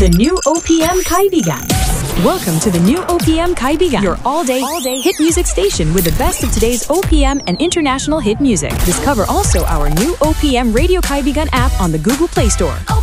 The new OPM Kaibigan. Welcome to the new OPM Kaibigan, your all-day hit music station with the best of today's OPM and international hit music. Discover also our new OPM Radio Kaibigan app on the Google Play Store.